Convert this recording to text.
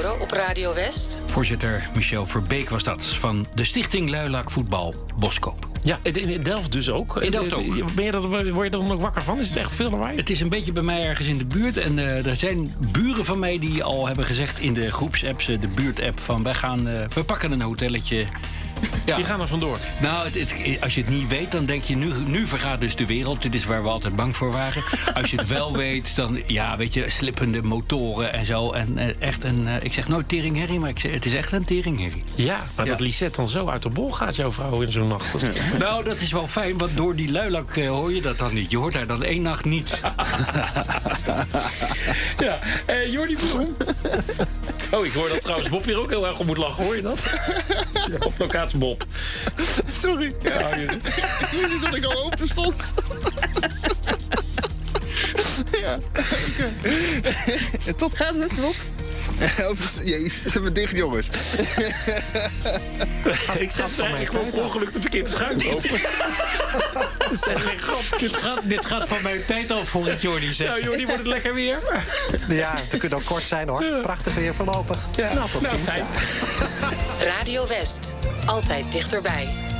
horen op Radio West. Voorzitter Michel Verbeek was dat, van de Stichting Luilak Voetbal Boskoop. Ja, in Delft dus ook. In Delft ook. Word je er dan ook wakker van? Is het echt veel lawaai? Het is een beetje bij mij ergens in de buurt. En er zijn buren van mij die al hebben gezegd in de groepsapps, de buurtapp, van we pakken een hotelletje. Ja. Die gaan er vandoor. Nou, als je het niet weet, dan denk je, nu vergaat dus de wereld. Dit is waar we altijd bang voor waren. Als je het wel weet, dan, ja, weet je, slippende motoren en zo. En echt ik zeg nooit teringherrie, maar het is echt een teringherrie. Ja, maar dat Lisette dan zo uit de bol gaat, jouw vrouw, in zo'n nacht. Nou, dat is wel fijn, want door die luilak hoor je dat dan niet. Je hoort daar dan 1 nacht niet. Ja, Jordi Bloem. Oh, ik hoor dat trouwens Bob hier ook heel erg om moet lachen. Hoor je dat? Ja, op locatie Bob. Sorry. Ja. Ik wist niet dat ik al open stond. Ja, oké. Tot... Gaat het, Bob? Jezus, ze hebben dicht, jongens. Ik zat eigenlijk op ongeluk de verkeerde schuim open. Dat is echt geen grap. Dit gaat van mijn tijd al voor het Jordi zegt. Nou, Jordi, wordt het lekker weer? Ja, het kan ook kort zijn, hoor. Prachtig weer voorlopig. Ja. Nou, tot ziens. Fijn. Radio West. Altijd dichterbij.